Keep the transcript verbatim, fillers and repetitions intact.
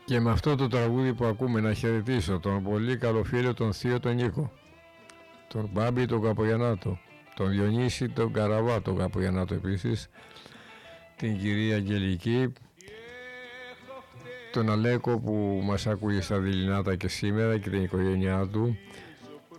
Και με αυτό το τραγούδι που ακούμε να χαιρετήσω τον πολύ καλό φίλο τον Θείο τον Νίκο, τον Μπάμπη τον Καπογιαννάτο, τον Διονύση τον Καραβά τον Καπογιαννάτο επίσης, την κυρία Αγγελική, τον Αλέκο που μας ακούγε στα Δειλινάτα και σήμερα και την οικογένειά του,